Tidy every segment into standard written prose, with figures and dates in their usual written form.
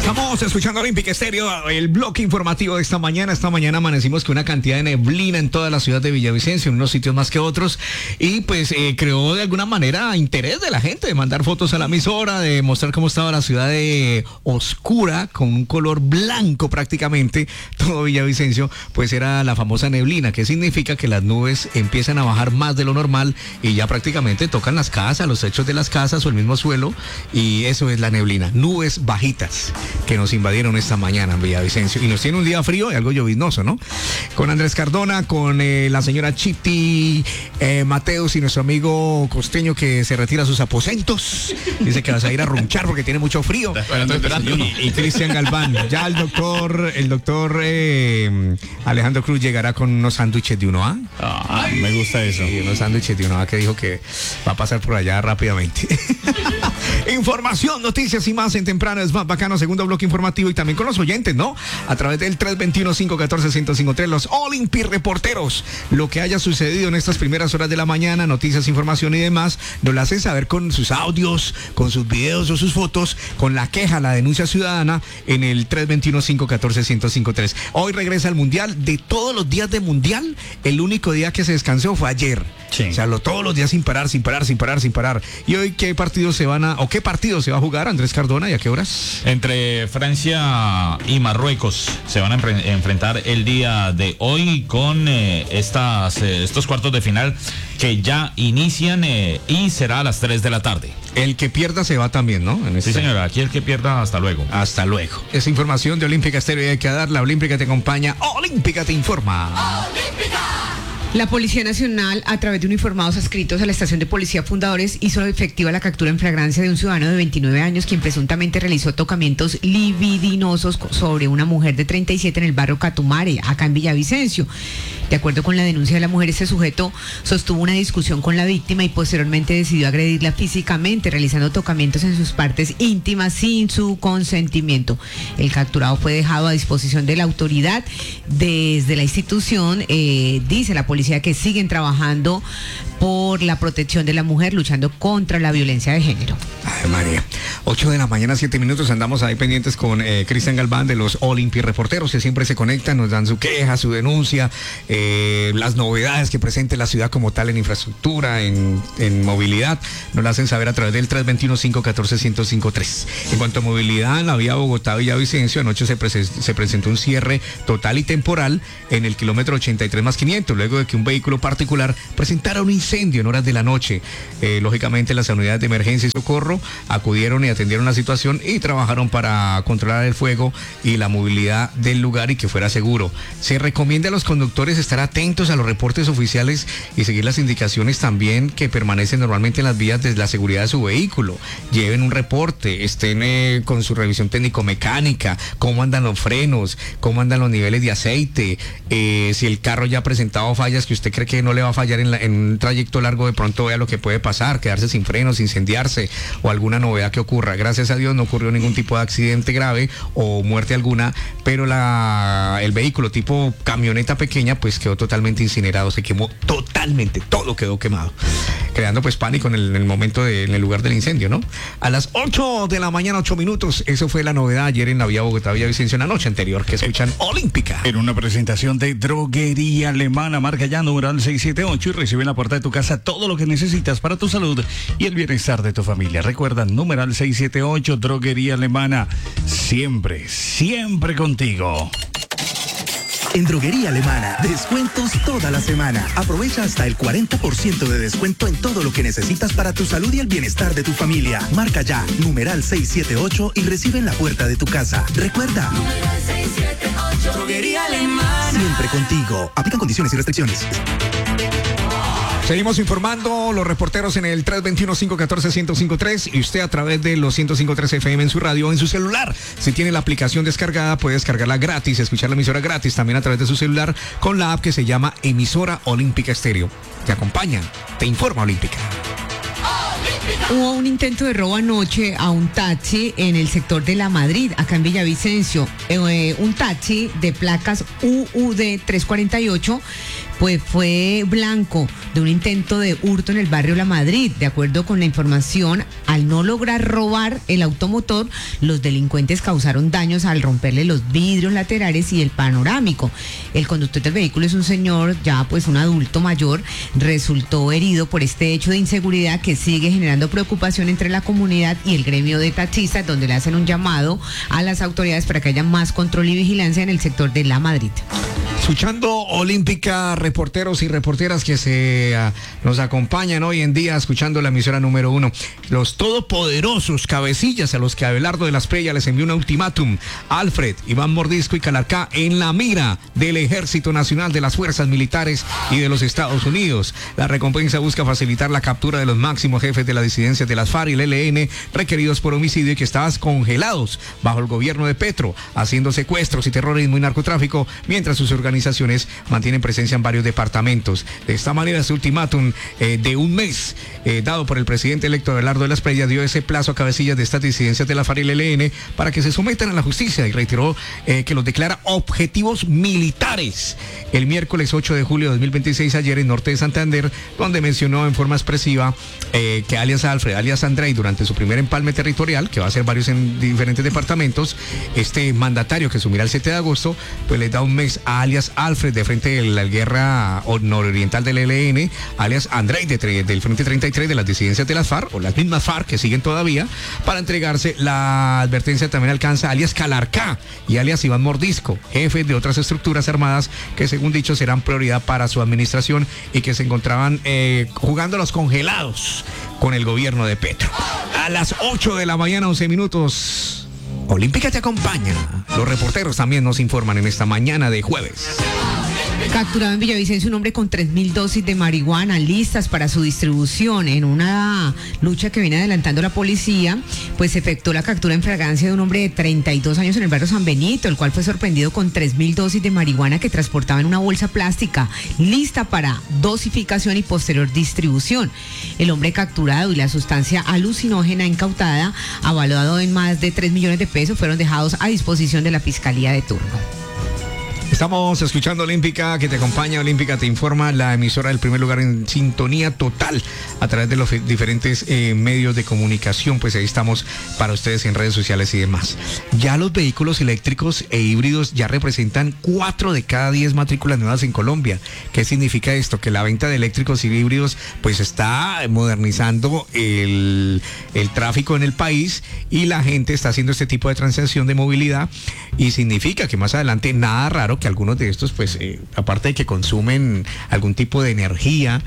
Estamos escuchando Olímpica Estéreo, el bloque informativo de esta mañana. Esta mañana amanecimos con una cantidad de neblina en toda la ciudad de Villavicencio, en unos sitios más que otros, y pues creó de alguna manera interés de la gente de mandar fotos a la emisora, de mostrar cómo estaba la ciudad oscura, con un color blanco prácticamente, todo Villavicencio, pues era la famosa neblina, que significa que las nubes empiezan a bajar más de lo normal y ya prácticamente tocan las casas, los techos de las casas o el mismo suelo, y eso es la neblina, nubes bajitas que nos invadieron esta mañana en Villavicencio y nos tiene un día frío y algo lloviznoso, ¿no? Con Andrés Cardona, con la señora Chiti Mateus y nuestro amigo costeño que se retira a sus aposentos, dice que vas a ir a runchar porque tiene mucho frío, y Cristian Galván. Ya el doctor Alejandro Cruz llegará con unos sándwiches de 1A. Me gusta eso. Sí, unos sándwiches de 1A que dijo que va a pasar por allá rápidamente. Información, noticias y más en Temprano es más bacano, segundo bloque informativo, y también con los oyentes, ¿no? A través del 321-514-1053, los Olympic reporteros. Lo que haya sucedido en estas primeras horas de la mañana, noticias, información y demás, nos lo hacen saber con sus audios, con sus videos o sus fotos, con la queja, la denuncia ciudadana en el 321-514-1053. Hoy regresa el Mundial. De todos los días de Mundial, el único día que se descansó fue ayer. Sí. O sea, todos los días sin parar. ¿Y hoy qué partidos se va a jugar, Andrés Cardona, y a qué horas? Entre Francia y Marruecos se van a enfrentar el día de hoy con estos cuartos de final que ya inician y será a las 3 de la tarde. El que pierda se va también, ¿no? Sí, señora, aquí el que pierda, hasta luego. Hasta luego. Esa información de Olímpica Estéreo hay que dar. La Olímpica te acompaña, Olímpica te informa. ¡Olímpica! La Policía Nacional, a través de uniformados adscritos a la estación de policía Fundadores, hizo efectiva la captura en flagrancia de un ciudadano de 29 años quien presuntamente realizó tocamientos libidinosos sobre una mujer de 37 en el barrio Catumare, acá en Villavicencio. De acuerdo con la denuncia de la mujer, este sujeto sostuvo una discusión con la víctima y posteriormente decidió agredirla físicamente, realizando tocamientos en sus partes íntimas sin su consentimiento. El capturado fue dejado a disposición de la autoridad. Desde la institución, dice la policía que siguen trabajando por la protección de la mujer, luchando contra la violencia de género. Ay, María. 8 de la mañana, 7 minutos, andamos ahí pendientes con Cristian Galván de los Olympic reporteros, que siempre se conectan, nos dan su queja, su denuncia, las novedades que presente la ciudad como tal en infraestructura, en movilidad, nos la hacen saber a través del 321-514-1053. En cuanto a movilidad, en la vía Bogotá-Villavicencio, anoche se presentó un cierre total y temporal en el kilómetro 83+500, luego de que un vehículo particular presentara un incendio en horas de la noche. Lógicamente las unidades de emergencia y socorro acudieron y atendieron la situación y trabajaron para controlar el fuego y la movilidad del lugar y que fuera seguro. Se recomienda a los conductores estar atentos a los reportes oficiales y seguir las indicaciones también que permanecen normalmente en las vías de la seguridad de su vehículo. Lleven un reporte, estén con su revisión técnico-mecánica, cómo andan los frenos, cómo andan los niveles de aceite, si el carro ya ha presentado fallas que usted cree que no le va a fallar en un trayecto largo, de pronto vea lo que puede pasar, quedarse sin frenos, incendiarse o alguna novedad que ocurra. Gracias a Dios no ocurrió ningún tipo de accidente grave o muerte alguna, pero el vehículo tipo camioneta pequeña pues quedó totalmente incinerado, se quemó totalmente, todo quedó quemado, creando pues pánico en el momento en el lugar del incendio, ¿no? A las 8 de la mañana, 8 minutos, eso fue la novedad ayer en la vía Bogotá-Villavicencio, en la noche anterior, que escuchan Olímpica. En una presentación de Droguería Alemana, marca ya numeral 678 y recibe en la puerta de tu casa todo lo que necesitas para tu salud y el bienestar de tu familia. Recuerda, numeral 678, Droguería Alemana, siempre contigo. En Droguería Alemana, descuentos toda la semana. Aprovecha hasta el 40% de descuento en todo lo que necesitas para tu salud y el bienestar de tu familia. Marca ya, numeral 678 y recibe en la puerta de tu casa. Recuerda, numeral 678, Droguería Alemana. Siempre contigo. Aplican condiciones y restricciones. Seguimos informando, los reporteros en el 321-514-1053 y usted a través de los 105.3 FM en su radio o en su celular. Si tiene la aplicación descargada, puede descargarla gratis, escuchar la emisora gratis también a través de su celular con la app que se llama Emisora Olímpica Estéreo. Te acompaña, te informa Olímpica. Hubo un intento de robo anoche a un taxi en el sector de La Madrid, acá en Villavicencio. Un taxi de placas UUD 348 pues fue blanco de un intento de hurto en el barrio La Madrid. De acuerdo con la información, al no lograr robar el automotor, los delincuentes causaron daños al romperle los vidrios laterales y el panorámico. El conductor del vehículo es un señor, ya pues un adulto mayor, resultó herido por este hecho de inseguridad que sigue generando preocupación entre la comunidad y el gremio de taxistas, donde le hacen un llamado a las autoridades para que haya más control y vigilancia en el sector de La Madrid. Escuchando Olímpica, reporteros y reporteras que nos acompañan hoy en día, escuchando la emisora número 1. Los todopoderosos cabecillas a los que Abelardo de la Espriella les envió un ultimátum. Alfred, Iván Mordisco y Calarcá en la mira del Ejército Nacional, de las Fuerzas Militares y de los Estados Unidos. La recompensa busca facilitar la captura de los máximos jefes de la disidencia de las FARC y el ELN, requeridos por homicidio y que estaban congelados bajo el gobierno de Petro, haciendo secuestros y terrorismo y narcotráfico, mientras sus organizaciones mantienen presencia en varios departamentos. De esta manera, este ultimátum de un mes dado por el presidente electo Abelardo de la Espriella dio ese plazo a cabecillas de estas disidencias de la FARC y el ELN para que se sometan a la justicia, y reiteró que los declara objetivos militares. El miércoles 8 de julio de 2026, ayer en Norte de Santander, donde mencionó en forma expresiva que alias Alfred, alias Andrei, durante su primer empalme territorial, que va a ser varios en diferentes departamentos, este mandatario que asumirá el 7 de agosto, pues le da un mes a alias Alfred de frente de la guerra nororiental del ELN, alias Andrei del frente 33 de las disidencias de las FARC, o las mismas FARC que siguen todavía, para entregarse. La advertencia también alcanza alias Calarcá y alias Iván Mordisco, jefes de otras estructuras armadas que, según dicho, serán prioridad para su administración y que se encontraban jugando a los congelados con el gobierno de Petro. A las 8 de la mañana, 11 minutos. Olímpica te acompaña. Los reporteros también nos informan en esta mañana de jueves. Capturado en Villavicencio un hombre con 3.000 dosis de marihuana listas para su distribución. En una lucha que viene adelantando la policía, pues se efectuó la captura en flagrancia de un hombre de 32 años en el barrio San Benito, el cual fue sorprendido con 3.000 dosis de marihuana que transportaba en una bolsa plástica, lista para dosificación y posterior distribución. El hombre capturado y la sustancia alucinógena incautada, avaluado en más de 3 millones de pesos, fueron dejados a disposición de la Fiscalía de turno. Estamos escuchando Olímpica, que te acompaña. Olímpica te informa, la emisora del primer lugar en sintonía total a través de los diferentes medios de comunicación. Pues ahí estamos para ustedes en redes sociales y demás. Ya los vehículos eléctricos e híbridos ya representan 4 de cada 10 matrículas nuevas en Colombia. ¿Qué significa esto? Que la venta de eléctricos y híbridos pues está modernizando el tráfico en el país, y la gente está haciendo este tipo de transacción de movilidad, y significa que más adelante nada raro que algunos de estos, pues, aparte de que consumen algún tipo de energía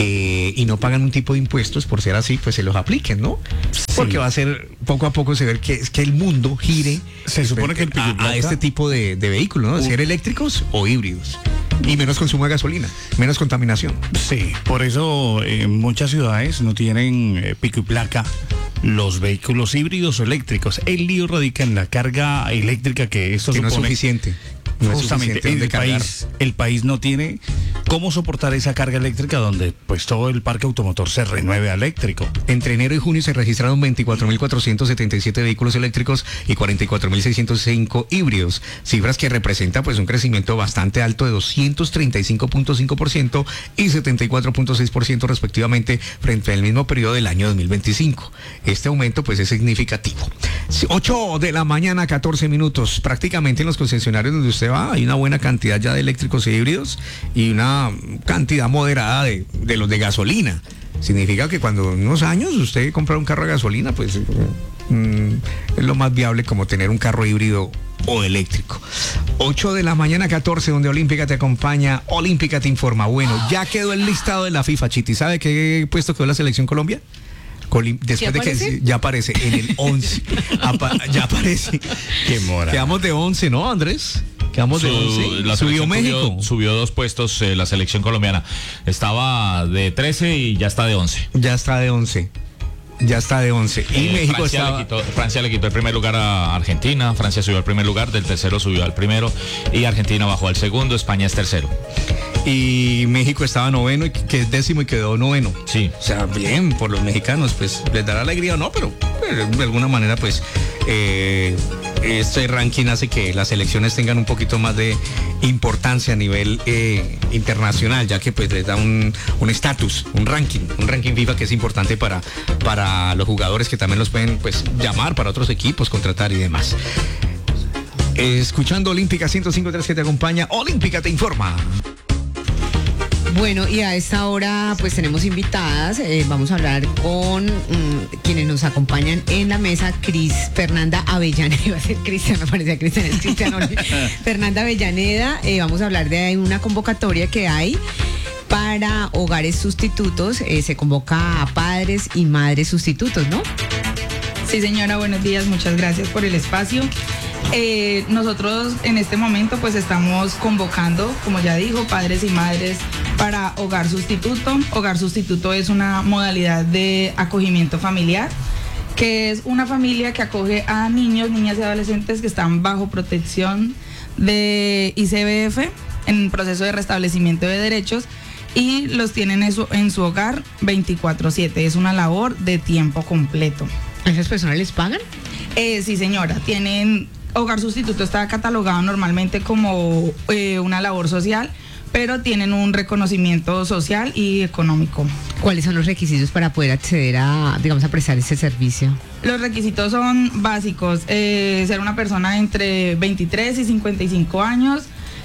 y no pagan un tipo de impuestos por ser así, pues se los apliquen, ¿no? Sí. Porque va a ser, poco a poco se ve que el mundo gire. Se supone que a este tipo de vehículos, ¿no? Ser eléctricos o híbridos. Y menos consumo de gasolina, menos contaminación. Sí, por eso muchas ciudades no tienen pico y placa los vehículos híbridos o eléctricos. El lío radica en la carga eléctrica que esto supone. No es suficiente. No justamente el país no tiene cómo soportar esa carga eléctrica, donde pues todo el parque automotor se renueve a eléctrico. Entre enero y junio se registraron 24.477 vehículos eléctricos y 44.605 híbridos, cifras que representan pues un crecimiento bastante alto de 235.5% y 74.6% respectivamente frente al mismo periodo del año 2025. Este aumento pues es significativo. 8 de la mañana, 14 minutos. Prácticamente en los concesionarios donde usted va hay una buena cantidad ya de eléctricos e híbridos y una cantidad moderada de los de gasolina. Significa que cuando en unos años usted compra un carro de gasolina, pues es lo más viable como tener un carro híbrido o eléctrico. 8 de la mañana, 14, donde Olímpica te acompaña, Olímpica te informa. Bueno, ya quedó el listado de la FIFA, Chiti. ¿Sabe qué puesto quedó la selección Colombia? Después de que ya aparece en el 11. Ya aparece. Qué mora. Quedamos de 11, ¿no, Andrés? Quedamos de 11. Subió México. Subió 2 puestos la selección colombiana. Estaba de 13 y ya está de 11. Ya está de 11. Y México Francia le quitó el primer lugar a Argentina. Francia subió al primer lugar, del tercero subió al primero, y Argentina bajó al segundo. España es tercero. Y México estaba noveno, que es décimo y quedó noveno. Sí. O sea, bien por los mexicanos, pues les dará alegría o no, pero de alguna manera pues este ranking hace que las elecciones tengan un poquito más de importancia a nivel internacional, ya que pues les da un estatus, un ranking FIFA que es importante para los jugadores que también los pueden pues llamar para otros equipos, contratar y demás. Escuchando Olímpica 105.3 que te acompaña, Olímpica te informa. Bueno, y a esta hora pues tenemos invitadas, vamos a hablar con quienes nos acompañan en la mesa, Fernanda Avellaneda, iba a ser Cristian, me parecía Cristian, es Cristian Fernanda Avellaneda, vamos a hablar de una convocatoria que hay para hogares sustitutos, se convoca a padres y madres sustitutos, ¿no? Sí, señora, buenos días, muchas gracias por el espacio. Nosotros en este momento pues estamos convocando, como ya dijo, padres y madres para hogar sustituto. Hogar sustituto es una modalidad de acogimiento familiar, que es una familia que acoge a niños, niñas y adolescentes que están bajo protección de ICBF en proceso de restablecimiento de derechos y los tienen en su hogar 24/7. Es una labor de tiempo completo. ¿A esas personas les pagan? Sí, señora, hogar sustituto está catalogado normalmente como una labor social, pero tienen un reconocimiento social y económico. ¿Cuáles son los requisitos para poder acceder a prestar ese servicio? Los requisitos son básicos, ser una persona entre 23 y 55 años,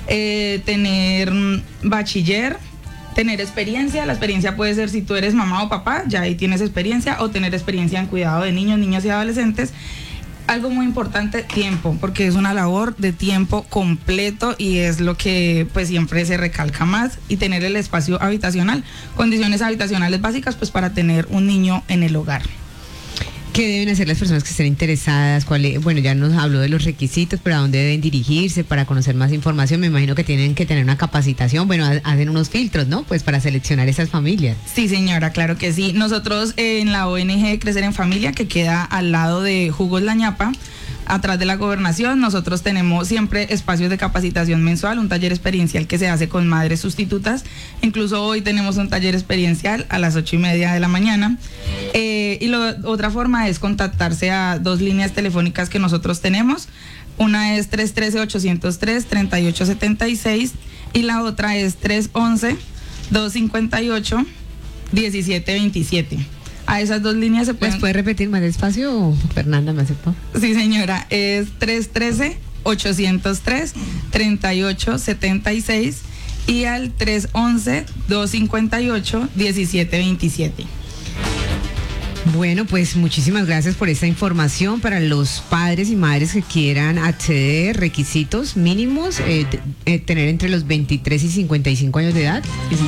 tener bachiller, tener experiencia. La experiencia puede ser si tú eres mamá o papá, ya ahí tienes experiencia, o tener experiencia en cuidado de niños, niñas y adolescentes. Algo muy importante, tiempo, porque es una labor de tiempo completo y es lo que pues siempre se recalca más, y tener el espacio habitacional, condiciones habitacionales básicas pues para tener un niño en el hogar. ¿Qué deben hacer las personas que estén interesadas? Bueno, ya nos habló de los requisitos, pero ¿a dónde deben dirigirse para conocer más información? Me imagino que tienen que tener una capacitación, bueno, hacen unos filtros, ¿no? Pues para seleccionar esas familias. Sí, señora, claro que sí. Nosotros en la ONG Crecer en Familia, que queda al lado de Jugos La Ñapa, atrás de la gobernación, nosotros tenemos siempre espacios de capacitación mensual, un taller experiencial que se hace con madres sustitutas. Incluso hoy tenemos un taller experiencial a las 8:30 de la mañana. Otra forma es contactarse a 2 líneas telefónicas que nosotros tenemos. Una es 313-803-3876 y la otra es 311-258-1727. A esas 2 líneas se pueden... ¿Les puede repetir más despacio, Fernanda, me aceptó? Sí, señora, es 313-803-3876 y al 311-258-1727. Bueno, pues muchísimas gracias por esta información. Para los padres y madres que quieran acceder, requisitos mínimos, tener entre los 23 y 55 años de edad,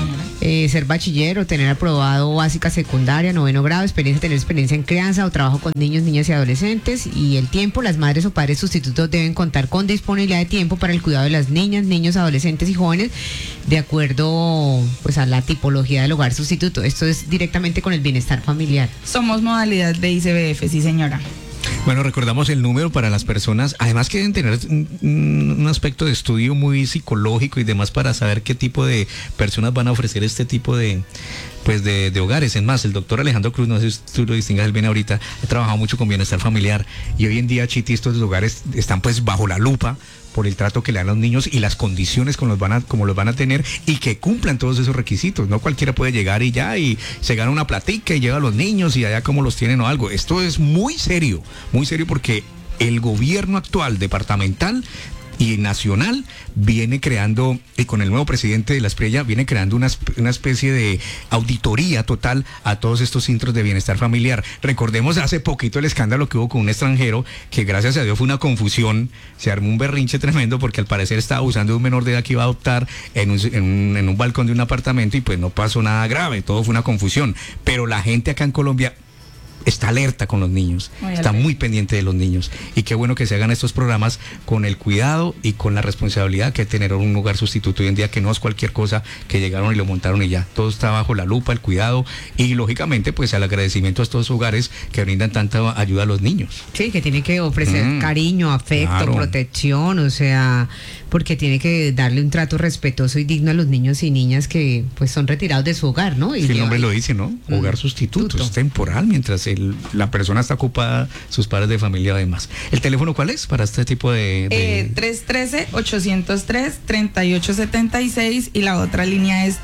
ser bachiller o tener aprobado básica secundaria, 9º grado, tener experiencia en crianza o trabajo con niños, niñas y adolescentes. Y el tiempo, las madres o padres sustitutos deben contar con disponibilidad de tiempo para el cuidado de las niñas, niños, adolescentes y jóvenes, de acuerdo pues a la tipología del hogar sustituto. Esto es directamente con el bienestar familiar. Somos modalidad de ICBF, sí, señora. Bueno, recordamos el número para las personas, además que deben tener un aspecto de estudio muy psicológico y demás para saber qué tipo de personas van a ofrecer este tipo de hogares. Es más, el doctor Alejandro Cruz, no sé si tú lo distingas, él viene ahorita, ha trabajado mucho con bienestar familiar y hoy en día, Chiti, estos lugares están pues bajo la lupa por el trato que le dan a los niños y las condiciones como los van a tener y que cumplan todos esos requisitos. No cualquiera puede llegar y se gana una platica y lleva a los niños y allá como los tienen o algo. Esto es muy serio porque el gobierno actual departamental y nacional viene creando, y con el nuevo presidente de la Espriella, viene creando una especie de auditoría total a todos estos centros de bienestar familiar. Recordemos hace poquito el escándalo que hubo con un extranjero, que gracias a Dios fue una confusión, se armó un berrinche tremendo porque al parecer estaba abusando de un menor de edad que iba a adoptar en un balcón de un apartamento y pues no pasó nada grave, todo fue una confusión. Pero la gente acá en Colombia está alerta con los niños, está muy pendiente de los niños, y qué bueno que se hagan estos programas con el cuidado y con la responsabilidad que tener un hogar sustituto hoy en día, que no es cualquier cosa que llegaron y lo montaron y ya, todo está bajo la lupa, el cuidado y lógicamente pues el agradecimiento a estos hogares que brindan tanta ayuda a los niños. Sí, que tiene que ofrecer cariño, afecto, protección, o sea, porque tiene que darle un trato respetuoso y digno a los niños y niñas que pues son retirados de su hogar, ¿no? Y sí, el nombre lo dice, ¿no? Hogar sustituto, es temporal mientras la persona está ocupada, sus padres de familia además. ¿El teléfono cuál es para este tipo de... 313-803-3876 y la otra línea es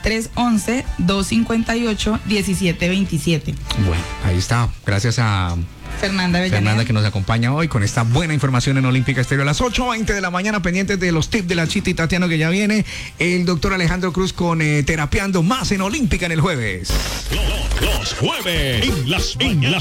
311-258-1727. Bueno, ahí está. Gracias a Fernanda, que nos acompaña hoy con esta buena información en Olímpica Estéreo a las 8:20 de la mañana, pendientes de los tips de la Chita y Tatiano, que ya viene el doctor Alejandro Cruz con Terapiando más en Olímpica en el jueves. Los jueves en las